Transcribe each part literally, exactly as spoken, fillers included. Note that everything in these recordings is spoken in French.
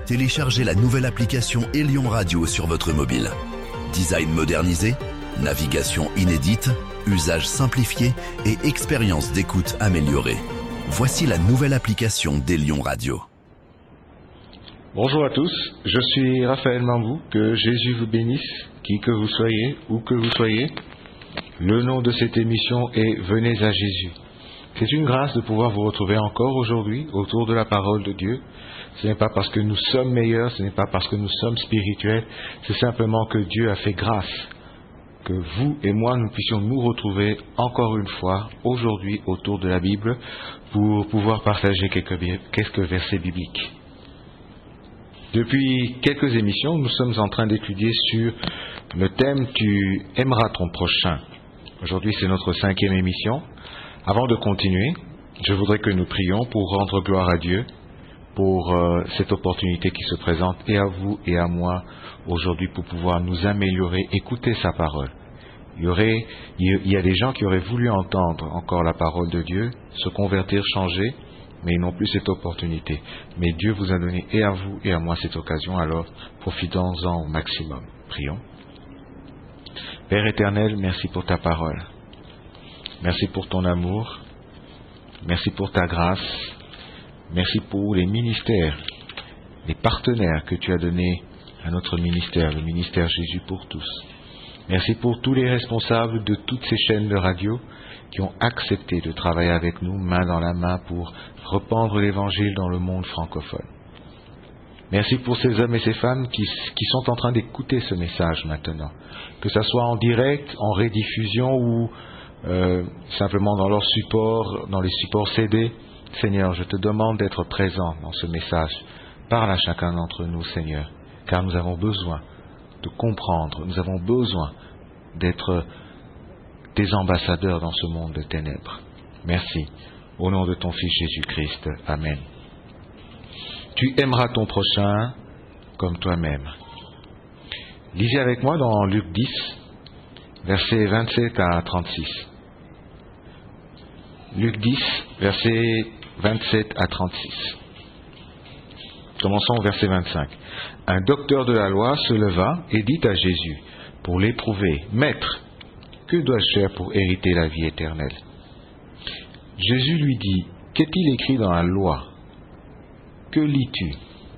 Téléchargez la nouvelle application Elion Radio sur votre mobile. Design modernisé, navigation inédite, usage simplifié et expérience d'écoute améliorée. Voici la nouvelle application d'Elion Radio. Bonjour à tous, je suis Raphaël Mambou, que Jésus vous bénisse, qui que vous soyez, où que vous soyez. Le nom de cette émission est « Venez à Jésus ». C'est une grâce de pouvoir vous retrouver encore aujourd'hui autour de la parole de Dieu. Ce n'est pas parce que nous sommes meilleurs, ce n'est pas parce que nous sommes spirituels, c'est simplement que Dieu a fait grâce, que vous et moi nous puissions nous retrouver encore une fois aujourd'hui autour de la Bible pour pouvoir partager quelques, quelques versets bibliques. Depuis quelques émissions, nous sommes en train d'étudier sur le thème « Tu aimeras ton prochain ». Aujourd'hui, c'est notre cinquième émission. Avant de continuer, je voudrais que nous prions pour rendre gloire à Dieu pour euh, cette opportunité qui se présente et à vous et à moi aujourd'hui pour pouvoir nous améliorer, écouter sa parole. Il y aurait, il y a des gens qui auraient voulu entendre encore la parole de Dieu, se convertir, changer, mais ils n'ont plus cette opportunité. Mais Dieu vous a donné et à vous et à moi cette occasion, alors profitons-en au maximum. Prions. Père éternel, merci pour ta parole. Merci pour ton amour. Merci pour ta grâce. Merci pour les ministères, les partenaires que tu as donnés à notre ministère, le ministère Jésus pour tous. Merci pour tous les responsables de toutes ces chaînes de radio qui ont accepté de travailler avec nous main dans la main pour répandre l'évangile dans le monde francophone. Merci pour ces hommes et ces femmes qui, qui sont en train d'écouter ce message maintenant, que ce soit en direct, en rediffusion ou euh, simplement dans leur support, dans les supports C D. Seigneur, je te demande d'être présent dans ce message. Parle à chacun d'entre nous, Seigneur, car nous avons besoin de comprendre, nous avons besoin d'être des ambassadeurs dans ce monde de ténèbres. Merci. Au nom de ton Fils Jésus-Christ. Amen. Tu aimeras ton prochain comme toi-même. Lisez avec moi dans Luc dix, versets vingt-sept à trente-six. Luc dix, versets vingt-sept à trente-six. Commençons au verset vingt-cinq. Un docteur de la loi se leva et dit à Jésus, pour l'éprouver, « Maître, que dois-je faire pour hériter la vie éternelle ?» Jésus lui dit, « Qu'est-il écrit dans la loi? Que lis-tu »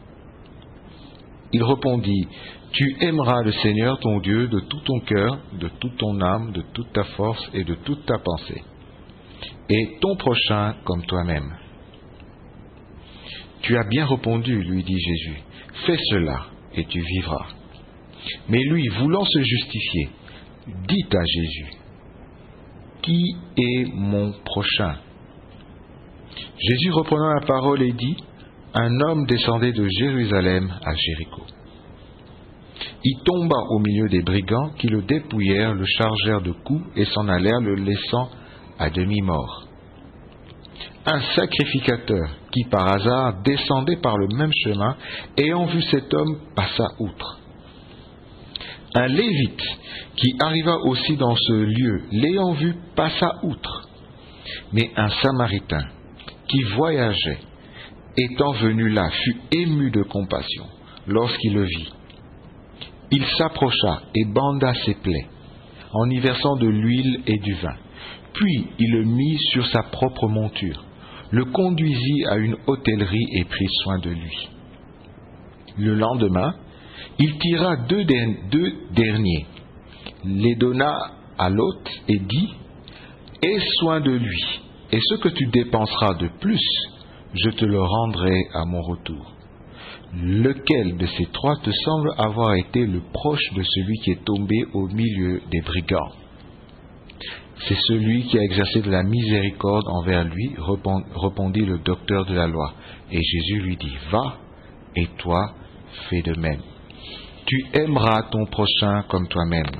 Il répondit, « Tu aimeras le Seigneur ton Dieu de tout ton cœur, de toute ton âme, de toute ta force et de toute ta pensée, et ton prochain comme toi-même. » « Tu as bien répondu, lui dit Jésus, fais cela et tu vivras. » Mais lui, voulant se justifier, dit à Jésus, « Qui est mon prochain ?» Jésus reprenant la parole et dit, « Un homme descendait de Jérusalem à Jéricho. Il tomba au milieu des brigands qui le dépouillèrent, le chargèrent de coups et s'en allèrent, le laissant à demi-mort. Un sacrificateur qui par hasard descendait par le même chemin, ayant vu cet homme, passa outre. Un lévite qui arriva aussi dans ce lieu, l'ayant vu, passa outre. Mais un samaritain qui voyageait, étant venu là, fut ému de compassion lorsqu'il le vit. Il s'approcha et banda ses plaies, en y versant de l'huile et du vin. Puis il le mit sur sa propre monture, le conduisit à une hôtellerie et prit soin de lui. Le lendemain, il tira deux, der- deux derniers, les donna à l'hôte et dit, « Aie soin de lui, et ce que tu dépenseras de plus, je te le rendrai à mon retour. » Lequel de ces trois te semble avoir été le proche de celui qui est tombé au milieu des brigands? C'est celui qui a exercé de la miséricorde envers lui, répondit le docteur de la loi. Et Jésus lui dit, va, et toi, fais de même. Tu aimeras ton prochain comme toi-même.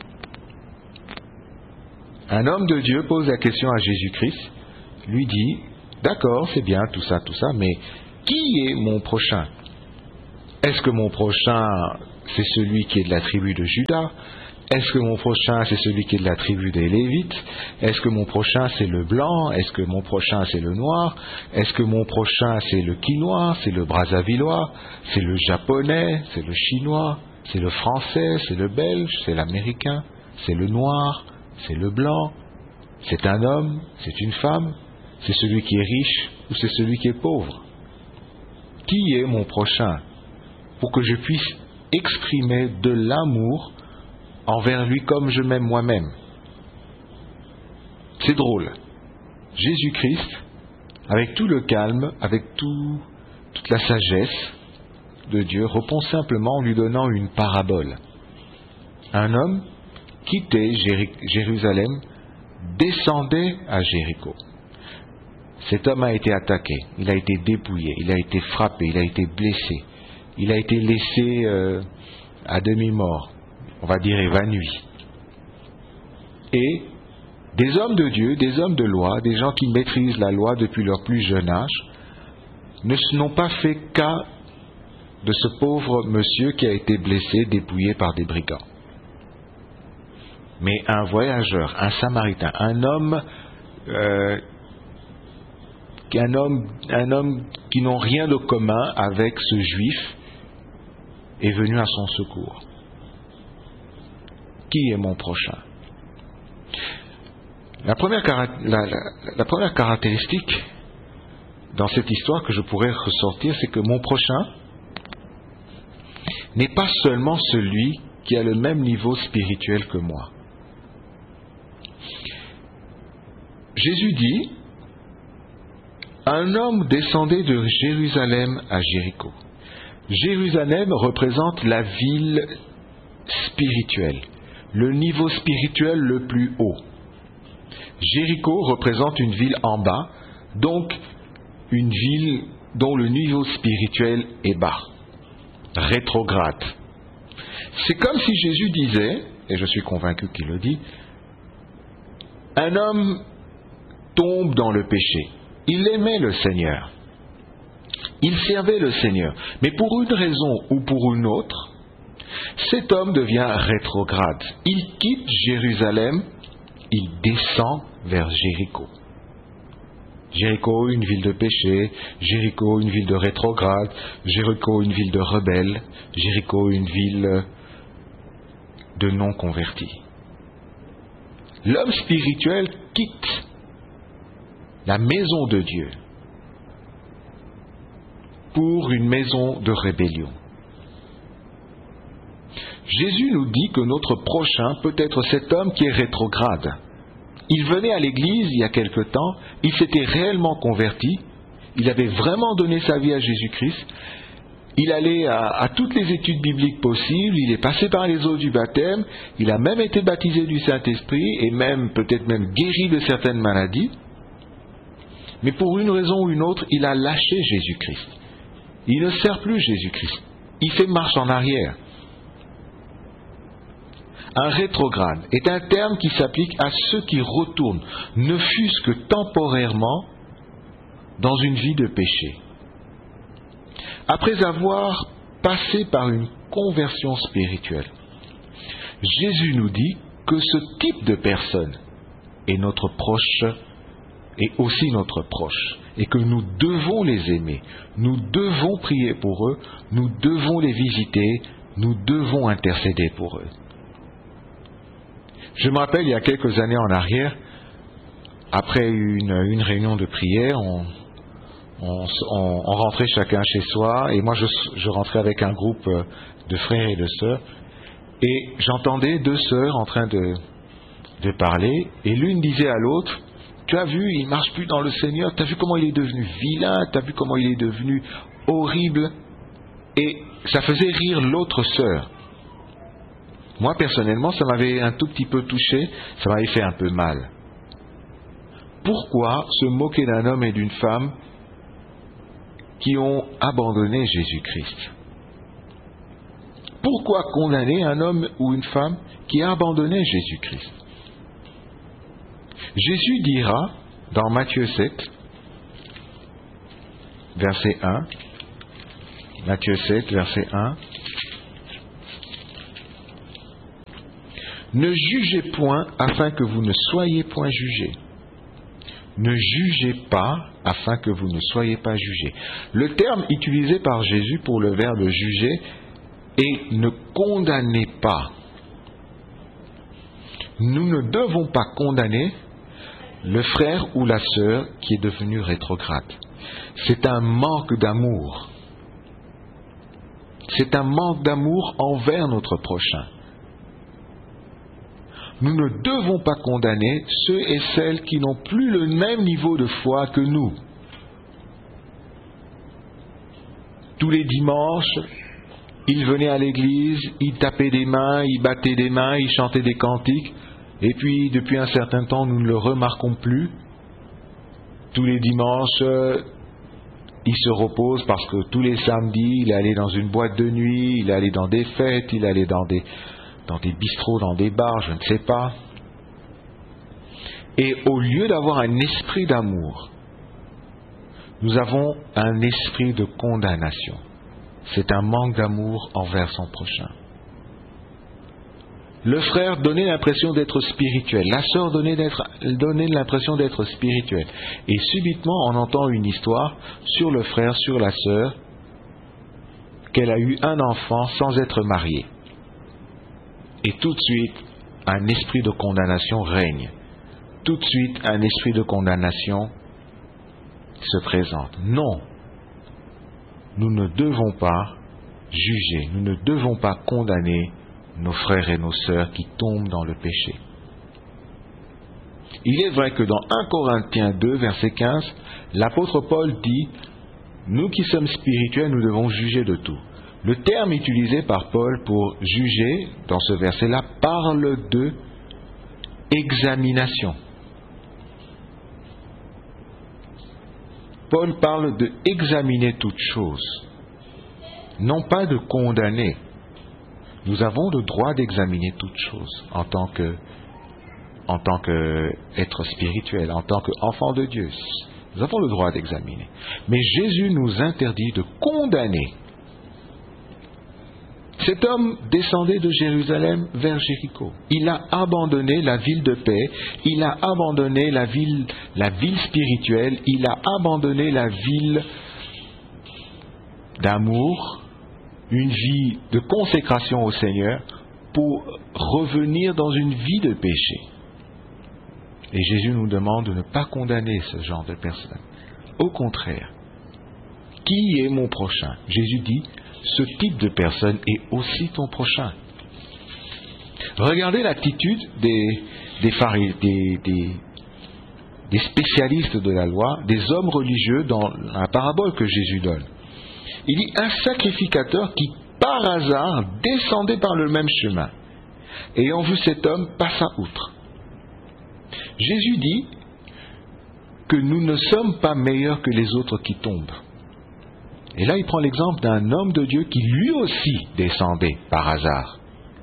Un homme de Dieu pose la question à Jésus-Christ, lui dit, d'accord, c'est bien, tout ça, tout ça, mais qui est mon prochain? Est-ce que mon prochain, c'est celui qui est de la tribu de Juda? Est-ce que mon prochain, c'est celui qui est de la tribu des Lévites? Est-ce que mon prochain, c'est le blanc? Est-ce que mon prochain, c'est le noir? Est-ce que mon prochain, c'est le quinois? C'est le brazzavillois? C'est le japonais? C'est le chinois? C'est le français? C'est le belge? C'est l'américain? C'est le noir? C'est le blanc? C'est un homme? C'est une femme? C'est celui qui est riche ou c'est celui qui est pauvre? Qui est mon prochain? Pour que je puisse exprimer de l'amour envers lui comme je m'aime moi-même. C'est drôle. Jésus-Christ, avec tout le calme, avec tout, toute la sagesse de Dieu, répond simplement en lui donnant une parabole. Un homme quittait Jéri- Jérusalem, descendait à Jéricho. Cet homme a été attaqué, il a été dépouillé, il a été frappé, il a été blessé, il a été laissé euh, à demi-mort, on va dire évanoui. Et des hommes de Dieu, des hommes de loi, des gens qui maîtrisent la loi depuis leur plus jeune âge, ne n'ont pas fait cas de ce pauvre monsieur qui a été blessé, dépouillé par des brigands. Mais un voyageur, un samaritain, un homme, euh, un homme, un homme qui n'ont rien de commun avec ce juif, est venu à son secours. Qui est mon prochain? La première, la, la, la première caractéristique dans cette histoire que je pourrais ressortir, c'est que mon prochain n'est pas seulement celui qui a le même niveau spirituel que moi. Jésus dit, un homme descendait de Jérusalem à Jéricho. Jérusalem représente la ville spirituelle, le niveau spirituel le plus haut. Jéricho représente une ville en bas, donc une ville dont le niveau spirituel est bas, rétrograde. C'est comme si Jésus disait, et je suis convaincu qu'il le dit, un homme tombe dans le péché. Il aimait le Seigneur. Il servait le Seigneur. Mais pour une raison ou pour une autre, cet homme devient rétrograde. Il quitte Jérusalem, il descend vers Jéricho. Jéricho, une ville de péché. Jéricho, une ville de rétrograde. Jéricho, une ville de rebelles. Jéricho, une ville de non-convertis. L'homme spirituel quitte la maison de Dieu pour une maison de rébellion. Jésus nous dit que notre prochain peut être cet homme qui est rétrograde. Il venait à l'église il y a quelque temps, il s'était réellement converti, il avait vraiment donné sa vie à Jésus-Christ, il allait à, à toutes les études bibliques possibles, il est passé par les eaux du baptême, il a même été baptisé du Saint-Esprit et même peut-être même guéri de certaines maladies. Mais pour une raison ou une autre, il a lâché Jésus-Christ. Il ne sert plus Jésus-Christ. Il fait marche en arrière. Un rétrograde est un terme qui s'applique à ceux qui retournent, ne fût-ce que temporairement, dans une vie de péché. Après avoir passé par une conversion spirituelle, Jésus nous dit que ce type de personne est notre proche et aussi notre proche, et que nous devons les aimer, nous devons prier pour eux, nous devons les visiter, nous devons intercéder pour eux. Je me rappelle, il y a quelques années en arrière, après une, une réunion de prière, on, on, on, on rentrait chacun chez soi, et moi je, je rentrais avec un groupe de frères et de sœurs, et j'entendais deux sœurs en train de, de parler, et l'une disait à l'autre, tu as vu, il ne marche plus dans le Seigneur, tu as vu comment il est devenu vilain, tu as vu comment il est devenu horrible. Et ça faisait rire l'autre sœur. Moi, personnellement, ça m'avait un tout petit peu touché, ça m'avait fait un peu mal. Pourquoi se moquer d'un homme et d'une femme qui ont abandonné Jésus-Christ? Pourquoi condamner un homme ou une femme qui a abandonné Jésus-Christ? Jésus dira dans Matthieu sept, verset un, Matthieu sept, verset un, Ne jugez point afin que vous ne soyez point jugés. Ne jugez pas afin que vous ne soyez pas jugés. Le terme utilisé par Jésus pour le verbe juger est ne condamnez pas. Nous ne devons pas condamner le frère ou la sœur qui est devenu rétrograde. C'est un manque d'amour. C'est un manque d'amour envers notre prochain. Nous ne devons pas condamner ceux et celles qui n'ont plus le même niveau de foi que nous. Tous les dimanches, ils venaient à l'église, ils tapaient des mains, ils battaient des mains, ils chantaient des cantiques, et puis depuis un certain temps, nous ne le remarquons plus. Tous les dimanches, il se repose parce que tous les samedis, il est allé dans une boîte de nuit, il est allé dans des fêtes, il est allé dans des... dans des bistrots, dans des bars, je ne sais pas. Et au lieu d'avoir un esprit d'amour, nous avons un esprit de condamnation. C'est un manque d'amour envers son prochain. Le frère donnait l'impression d'être spirituel, la sœur donnait, d'être, donnait l'impression d'être spirituelle. Et subitement, on entend une histoire sur le frère, sur la sœur, qu'elle a eu un enfant sans être mariée. Et tout de suite, un esprit de condamnation règne. Tout de suite, un esprit de condamnation se présente. Non, nous ne devons pas juger, nous ne devons pas condamner nos frères et nos sœurs qui tombent dans le péché. Il est vrai que dans un Corinthiens deux, verset quinze, l'apôtre Paul dit « Nous qui sommes spirituels, nous devons juger de tout ». Le terme utilisé par Paul pour juger, dans ce verset-là, parle de examination. Paul parle de examiner toute chose, non pas de condamner. Nous avons le droit d'examiner toute chose en tant que, en tant qu'être spirituel, en tant qu'enfant de Dieu. Nous avons le droit d'examiner. Mais Jésus nous interdit de condamner. Cet homme descendait de Jérusalem vers Jéricho. Il a abandonné la ville de paix, il a abandonné la ville, la ville spirituelle, il a abandonné la ville d'amour, une vie de consécration au Seigneur, pour revenir dans une vie de péché. Et Jésus nous demande de ne pas condamner ce genre de personnes. Au contraire, qui est mon prochain? Jésus dit, ce type de personne est aussi ton prochain. Regardez l'attitude des, des, des, des, des spécialistes de la loi, des hommes religieux dans la parabole que Jésus donne. Il dit un sacrificateur qui, par hasard, descendait par le même chemin. Ayant vu cet homme, passa outre. Jésus dit que nous ne sommes pas meilleurs que les autres qui tombent. Et là, il prend l'exemple d'un homme de Dieu qui lui aussi descendait par hasard.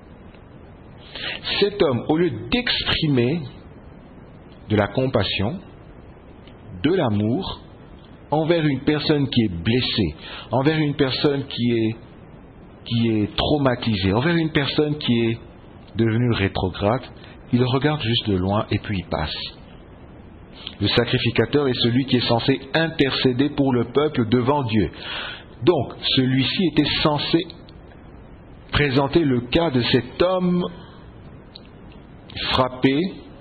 Cet homme, au lieu d'exprimer de la compassion, de l'amour, envers une personne qui est blessée, envers une personne qui est, qui est traumatisée, envers une personne qui est devenue rétrograde, il regarde juste de loin et puis il passe. Le sacrificateur est celui qui est censé intercéder pour le peuple devant Dieu. Donc, celui-ci était censé présenter le cas de cet homme frappé,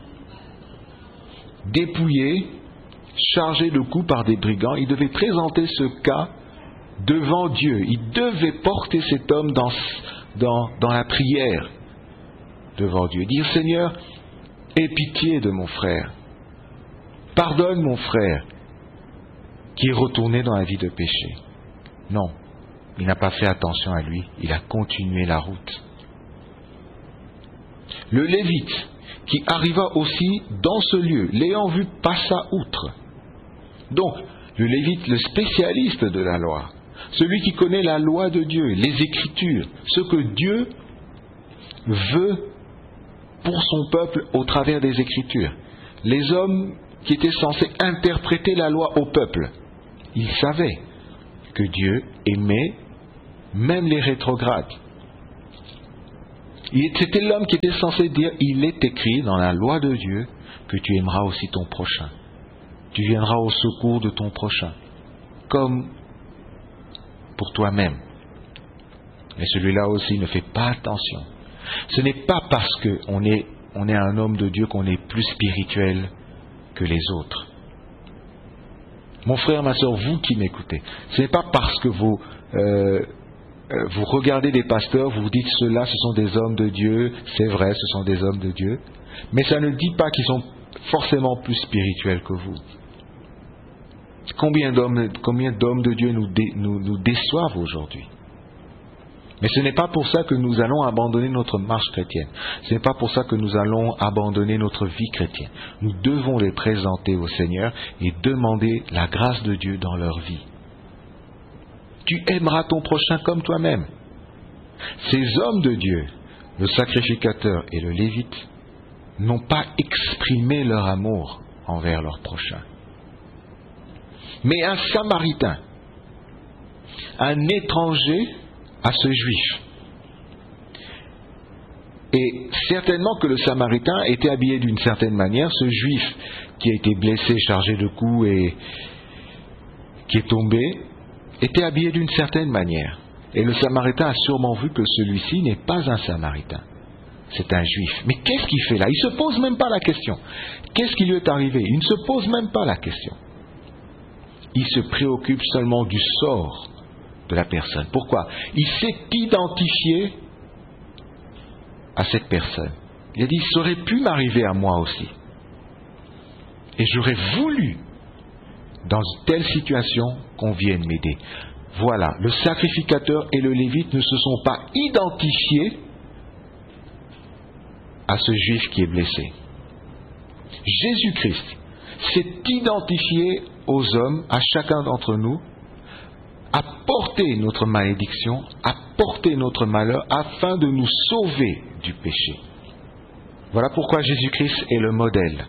dépouillé, chargé de coups par des brigands. Il devait présenter ce cas devant Dieu. Il devait porter cet homme dans, dans, dans la prière devant Dieu. Dire, Seigneur, aie pitié de mon frère. Pardonne mon frère qui est retourné dans la vie de péché. Non, il n'a pas fait attention à lui, il a continué la route. Le Lévite qui arriva aussi dans ce lieu, l'ayant vu, passa outre. Donc, le Lévite, le spécialiste de la loi, celui qui connaît la loi de Dieu, les Écritures, ce que Dieu veut pour son peuple au travers des Écritures. Les hommes qui étaient censés interpréter la loi au peuple, ils savaient que Dieu aimait même les rétrogrades. C'était l'homme qui était censé dire, il est écrit dans la loi de Dieu que tu aimeras aussi ton prochain. Tu viendras au secours de ton prochain, comme pour toi-même. Mais celui-là aussi ne fait pas attention. Ce n'est pas parce qu'on est, on est un homme de Dieu qu'on est plus spirituel que les autres. Mon frère, ma soeur, vous qui m'écoutez, ce n'est pas parce que vous, euh, vous regardez des pasteurs, vous vous dites ceux-là, ce sont des hommes de Dieu, c'est vrai, ce sont des hommes de Dieu, mais ça ne dit pas qu'ils sont forcément plus spirituels que vous. Combien d'hommes, combien d'hommes de Dieu nous, dé, nous, nous déçoivent aujourd'hui? Mais ce n'est pas pour ça que nous allons abandonner notre marche chrétienne. Ce n'est pas pour ça que nous allons abandonner notre vie chrétienne. Nous devons les présenter au Seigneur et demander la grâce de Dieu dans leur vie. Tu aimeras ton prochain comme toi-même. Ces hommes de Dieu, le sacrificateur et le lévite, n'ont pas exprimé leur amour envers leur prochain. Mais un Samaritain, un étranger à ce juif. Et certainement que le Samaritain était habillé d'une certaine manière. Ce juif qui a été blessé, chargé de coups et qui est tombé, était habillé d'une certaine manière. Et le Samaritain a sûrement vu que celui-ci n'est pas un Samaritain. C'est un juif. Mais qu'est-ce qu'il fait là? Il ne se pose même pas la question. Qu'est-ce qui lui est arrivé? Il ne se pose même pas la question. Il se préoccupe seulement du sort de la personne. Pourquoi? Il s'est identifié à cette personne. Il a dit, ça aurait pu m'arriver à moi aussi. Et j'aurais voulu, dans une telle situation, qu'on vienne m'aider. Voilà, le sacrificateur et le lévite ne se sont pas identifiés à ce juif qui est blessé. Jésus-Christ s'est identifié aux hommes, à chacun d'entre nous, à porter notre malédiction, à porter notre malheur, afin de nous sauver du péché. Voilà pourquoi Jésus-Christ est le modèle.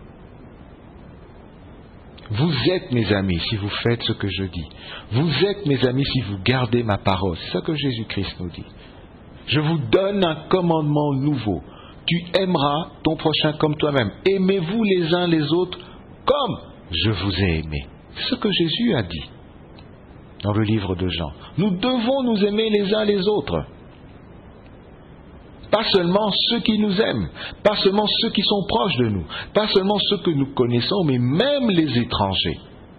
Vous êtes mes amis si vous faites ce que je dis. Vous êtes mes amis si vous gardez ma parole. C'est ça que Jésus-Christ nous dit. Je vous donne un commandement nouveau. Tu aimeras ton prochain comme toi-même. Aimez-vous les uns les autres comme je vous ai aimé. C'est ce que Jésus a dit dans le livre de Jean. Nous devons nous aimer les uns les autres. Pas seulement ceux qui nous aiment, pas seulement ceux qui sont proches de nous, pas seulement ceux que nous connaissons, mais même les étrangers.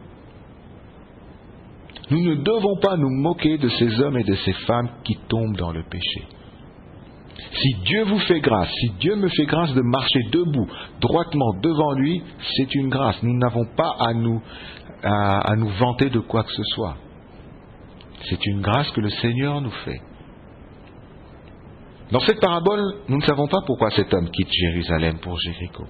Nous ne devons pas nous moquer de ces hommes et de ces femmes qui tombent dans le péché. Si Dieu vous fait grâce, si Dieu me fait grâce de marcher debout, droitement devant lui, c'est une grâce. Nous n'avons pas à nous, à, à nous vanter de quoi que ce soit. C'est une grâce que le Seigneur nous fait. Dans cette parabole, nous ne savons pas pourquoi cet homme quitte Jérusalem pour Jéricho.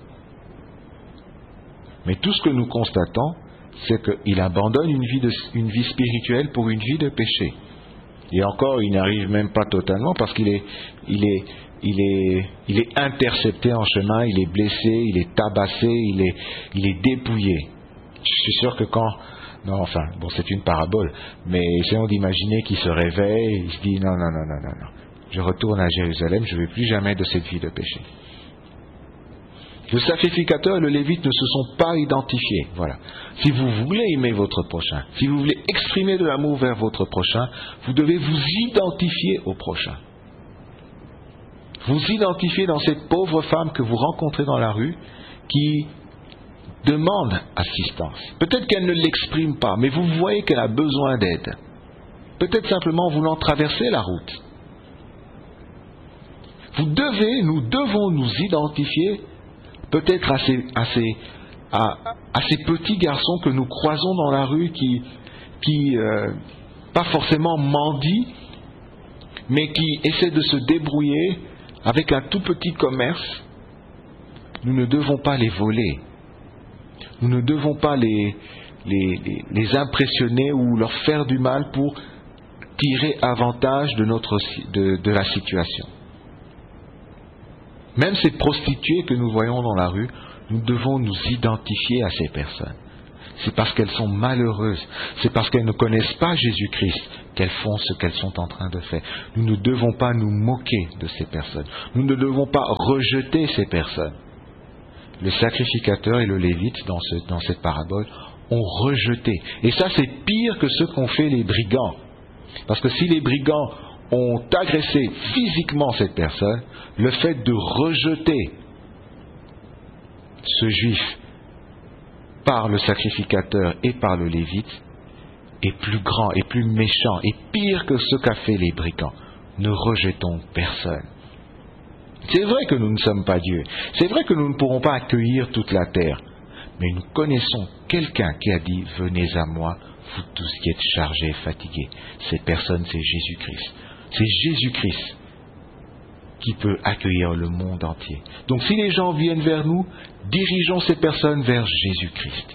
Mais tout ce que nous constatons, c'est qu'il abandonne une vie, de, une vie spirituelle pour une vie de péché. Et encore, il n'arrive même pas totalement parce qu'il est, il est, il est, il est intercepté en chemin, il est blessé, il est tabassé, il est, il est dépouillé. Je suis sûr que quand... Non, enfin, bon, c'est une parabole, mais essayons d'imaginer qu'il se réveille et il se dit non, non, non, non, non, non. Je retourne à Jérusalem, je ne veux plus jamais de cette vie de péché. Le sacrificateur et le lévite ne se sont pas identifiés. Voilà. Si vous voulez aimer votre prochain, si vous voulez exprimer de l'amour vers votre prochain, vous devez vous identifier au prochain. Vous identifiez dans cette pauvre femme que vous rencontrez dans la rue, qui demande assistance. Peut-être qu'elle ne l'exprime pas, mais vous voyez qu'elle a besoin d'aide. Peut-être simplement en voulant traverser la route. Vous devez, nous devons nous identifier peut-être à ces, à, ces, à, à ces petits garçons que nous croisons dans la rue qui, qui euh, pas forcément mendient, mais qui essaient de se débrouiller avec un tout petit commerce. Nous ne devons pas les voler. Nous ne devons pas les, les, les, les impressionner ou leur faire du mal pour tirer avantage de, notre, de, de la situation. Même ces prostituées que nous voyons dans la rue, nous devons nous identifier à ces personnes. c'est parce qu'elles sont malheureuses, c'est parce qu'elles ne connaissent pas Jésus-Christ qu'elles font ce qu'elles sont en train de faire. Nous ne devons pas nous moquer de ces personnes. Nous ne devons pas rejeter ces personnes. Le sacrificateur et le lévite, dans, ce, dans cette parabole, ont rejeté. Et ça, c'est pire que ce qu'ont fait les brigands. Parce que si les brigands ont agressé physiquement cette personne, le fait de rejeter ce juif par le sacrificateur et par le lévite est plus grand, est plus méchant, est pire que ce qu'a fait les brigands. Ne rejetons personne. C'est vrai que nous ne sommes pas Dieu. C'est vrai que nous ne pourrons pas accueillir toute la terre. Mais nous connaissons quelqu'un qui a dit « Venez à moi, vous tous qui êtes chargés et fatigués ». Cette personne, c'est Jésus-Christ. C'est Jésus-Christ qui peut accueillir le monde entier. Donc si les gens viennent vers nous, dirigeons ces personnes vers Jésus-Christ.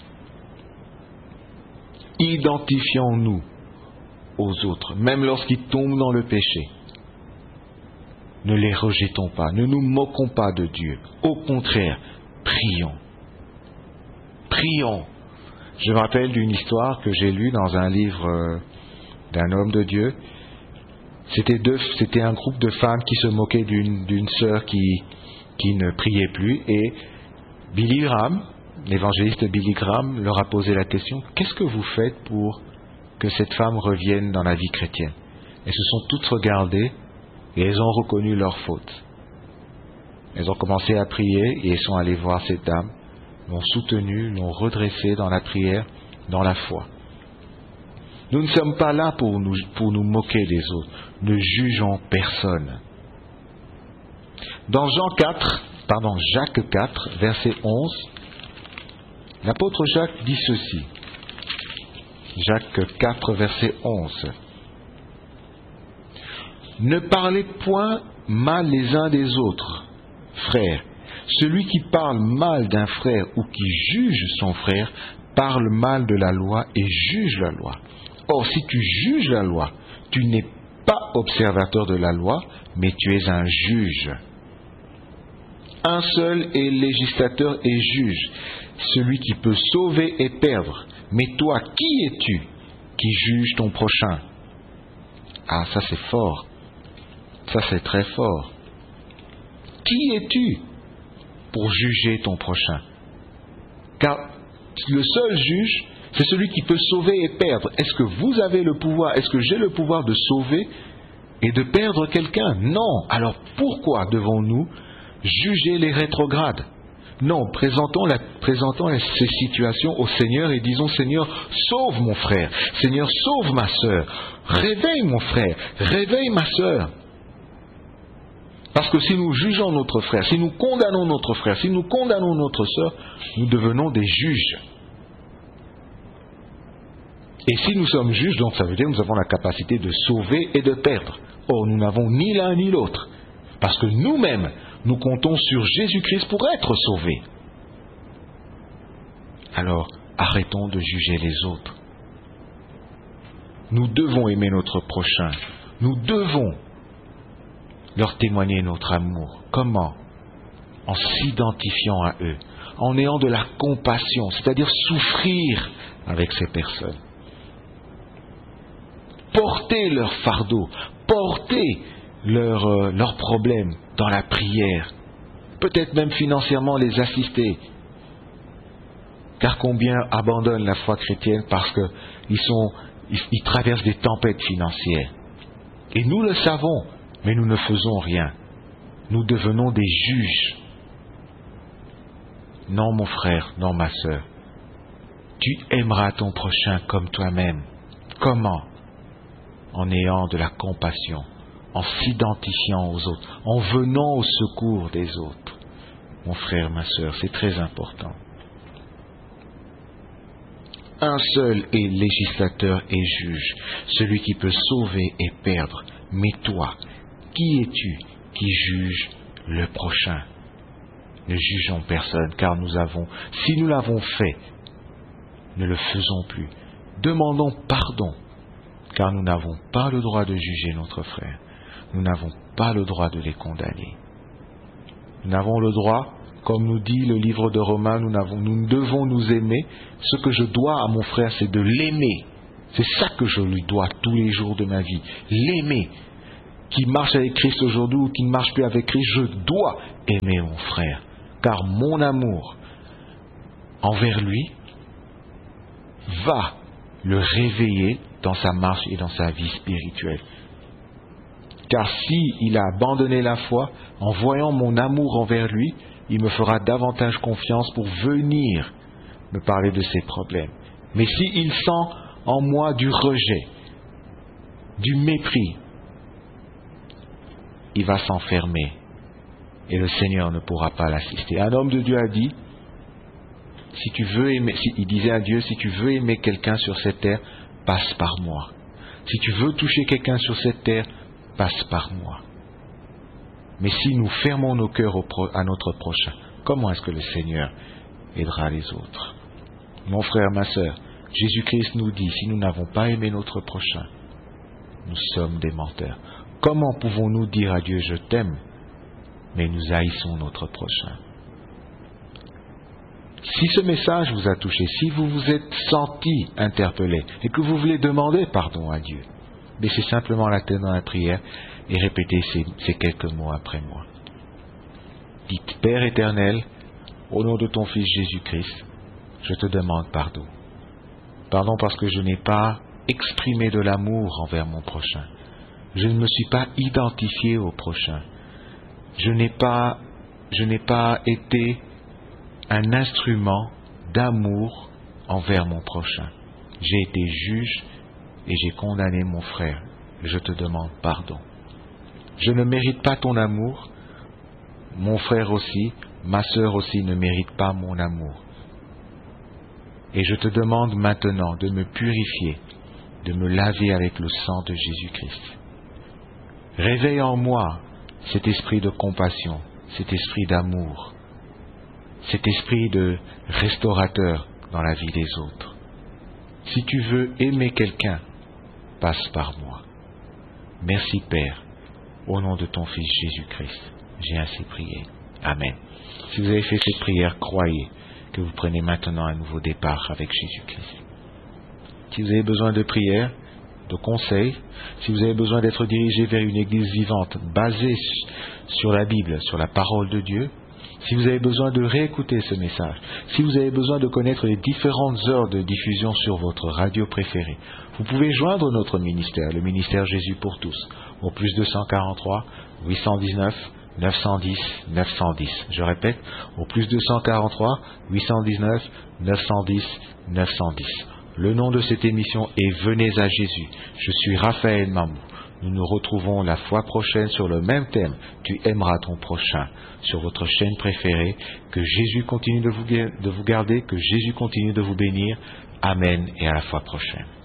Identifions-nous aux autres, même lorsqu'ils tombent dans le péché. Ne les rejetons pas, ne nous moquons pas de Dieu. Au contraire, prions. Prions. Je me rappelle d'une histoire que j'ai lue dans un livre euh, d'un homme de Dieu. C'était, deux, c'était un groupe de femmes qui se moquaient d'une, d'une sœur qui, qui ne priait plus. Et Billy Graham, l'évangéliste Billy Graham, leur a posé la question « Qu'est-ce que vous faites pour que cette femme revienne dans la vie chrétienne ?» Elles se sont toutes regardées et elles ont reconnu leur faute. Elles ont commencé à prier et elles sont allées voir cette dame, l'ont soutenue, l'ont redressée dans la prière, dans la foi. Nous ne sommes pas là pour nous, pour nous moquer des autres. Ne jugeons personne. Dans Jean quatre, pardon, Jacques quatre, verset onze, l'apôtre Jacques dit ceci. Jacques quatre, verset onze. Ne parlez point mal les uns des autres, frères. Celui qui parle mal d'un frère ou qui juge son frère parle mal de la loi et juge la loi. Or, si tu juges la loi, tu n'es pas observateur de la loi, mais tu es un juge. Un seul est législateur et juge, celui qui peut sauver et perdre. Mais toi, qui es-tu qui juge ton prochain? Ah, ça c'est fort. Ça c'est très fort. Qui es-tu pour juger ton prochain? Car le seul juge, c'est celui qui peut sauver et perdre. Est-ce que vous avez le pouvoir, est-ce que j'ai le pouvoir de sauver et de perdre quelqu'un? Non. Alors pourquoi devons-nous juger les rétrogrades? Non, présentons, la, présentons ces situations au Seigneur et disons, Seigneur, sauve mon frère. Seigneur, sauve ma sœur. Réveille mon frère. Réveille ma sœur. Parce que si nous jugeons notre frère, si nous condamnons notre frère, si nous condamnons notre sœur, nous devenons des juges. Et si nous sommes juges, donc ça veut dire que nous avons la capacité de sauver et de perdre. Or, nous n'avons ni l'un ni l'autre. Parce que nous-mêmes, nous comptons sur Jésus-Christ pour être sauvés. Alors, arrêtons de juger les autres. Nous devons aimer notre prochain. Nous devons leur témoigner notre amour. Comment? En s'identifiant à eux, en ayant de la compassion, c'est-à-dire souffrir avec ces personnes. Porter leur fardeau, porter leurs euh, leurs problèmes dans la prière, peut-être même financièrement les assister. Car combien abandonnent la foi chrétienne parce qu'ils sont, ils, ils traversent des tempêtes financières. Et nous le savons, mais nous ne faisons rien. Nous devenons des juges. Non, mon frère, non, ma sœur. Tu aimeras ton prochain comme toi-même. Comment? En ayant de la compassion, en s'identifiant aux autres, en venant au secours des autres. Mon frère, ma sœur, c'est très important. Un seul est législateur et juge, celui qui peut sauver et perdre. Mais toi, qui es-tu qui juge le prochain? Ne jugeons personne, car nous avons, si nous l'avons fait, ne le faisons plus. Demandons pardon, car nous n'avons pas le droit de juger notre frère. Nous n'avons pas le droit de les condamner. Nous n'avons le droit Comme nous dit le livre de Romains, nous, n'avons, nous devons nous aimer. Ce que je dois à mon frère, c'est de l'aimer. C'est ça que je lui dois tous les jours de ma vie. L'aimer. Qu'il marche avec Christ aujourd'hui ou qu'il ne marche plus avec Christ, je dois aimer mon frère. Car mon amour envers lui va le réveiller dans sa marche et dans sa vie spirituelle. Car s'il a abandonné la foi, en voyant mon amour envers lui, il me fera davantage confiance pour venir me parler de ses problèmes. Mais s'il sent en moi du rejet, du mépris, il va s'enfermer et le Seigneur ne pourra pas l'assister. Un homme de Dieu a dit, si tu veux aimer, si, il disait à Dieu, si tu veux aimer quelqu'un sur cette terre, passe par moi. Si tu veux toucher quelqu'un sur cette terre, passe par moi. Mais si nous fermons nos cœurs au pro, à notre prochain, comment est-ce que le Seigneur aidera les autres? Mon frère, ma sœur, Jésus-Christ nous dit, si nous n'avons pas aimé notre prochain, nous sommes des menteurs. Comment pouvons-nous dire à Dieu, je t'aime, mais nous haïssons notre prochain? Si ce message vous a touché, si vous vous êtes senti interpellé et que vous voulez demander pardon à Dieu, baissez simplement la tête dans la prière et répétez ces, ces quelques mots après moi. Dites, Père éternel, au nom de ton Fils Jésus-Christ, je te demande pardon. Pardon parce que je n'ai pas exprimé de l'amour envers mon prochain. Je ne me suis pas identifié au prochain. Je n'ai pas, je n'ai pas été un instrument d'amour envers mon prochain. J'ai été juge et j'ai condamné mon frère. Je te demande pardon. Je ne mérite pas ton amour. Mon frère aussi, ma sœur aussi ne mérite pas mon amour. Et je te demande maintenant de me purifier, de me laver avec le sang de Jésus-Christ. Réveille en moi cet esprit de compassion, cet esprit d'amour, cet esprit de restaurateur dans la vie des autres. Si tu veux aimer quelqu'un, passe par moi. Merci Père, au nom de ton Fils Jésus-Christ, j'ai ainsi prié. Amen. Si vous avez fait cette prière, croyez que vous prenez maintenant un nouveau départ avec Jésus-Christ. Si vous avez besoin de prière, de conseils, si vous avez besoin d'être dirigé vers une église vivante, basée sur la Bible, sur la parole de Dieu, si vous avez besoin de réécouter ce message, si vous avez besoin de connaître les différentes heures de diffusion sur votre radio préférée, vous pouvez joindre notre ministère, le ministère Jésus pour tous, au plus deux cent quarante-trois, huit cent dix-neuf, neuf cent dix, neuf cent dix. Je répète, au plus deux cent quarante-trois, huit cent dix-neuf, neuf cent dix, neuf cent dix. Le nom de cette émission est Venez à Jésus. Je suis Raphaël Mamou. Nous nous retrouvons la fois prochaine sur le même thème. Tu aimeras ton prochain. Sur votre chaîne préférée. Que Jésus continue de vous, de vous garder. Que Jésus continue de vous bénir. Amen et à la fois prochaine.